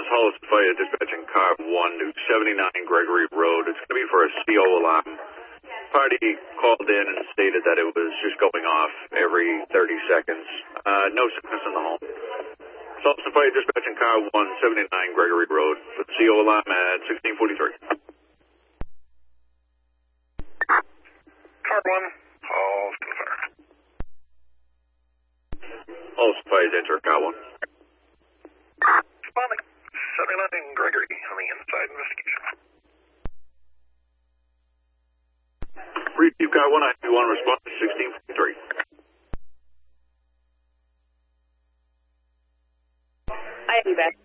is Hollis Fire dispatching car 1 to 79 Gregory Road. It's going to be for a CO alarm. Party called in and stated that it was just going off every 30 seconds. No sickness in the home. Hollis Fire dispatching car 1, 79 Gregory Road for the CO alarm at 1643. Car 1, Hollis Fire. Hollis Fire enter car 1. Responding 79 Gregory on the inside investigation. Receive car 1, I do want to respond to 1643. I'll be back.